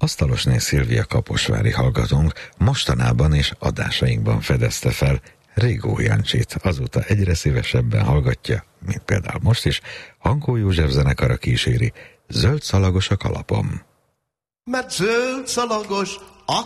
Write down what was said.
Asztalosné Szilvia kaposvári hallgatónk mostanában és adásainkban fedezte fel Rigó Jancsit, azóta egyre szívesebben hallgatja, mint például most is, Hankó József zenekara kíséri, Zöld szalagos a kalapom. Mert zöld szalagos